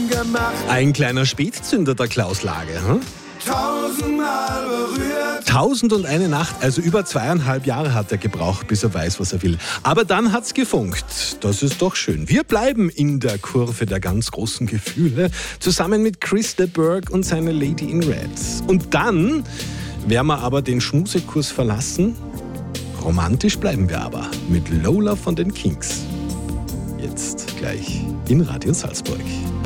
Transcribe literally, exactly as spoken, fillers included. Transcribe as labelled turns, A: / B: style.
A: gemacht.
B: Ein kleiner Spätzünder, der Klaus Lage. Hm?
A: Tausendmal berührt.
B: Tausend und eine Nacht, also über zweieinhalb Jahre hat er gebraucht, bis er weiß, was er will. Aber dann hat's gefunkt. Das ist doch schön. Wir bleiben in der Kurve der ganz großen Gefühle, zusammen mit Chris de Burgh und seiner Lady in Red. Und dann werden wir aber den Schmusekurs verlassen. Romantisch bleiben wir aber mit Lola von den Kings. Jetzt gleich in Radio Salzburg.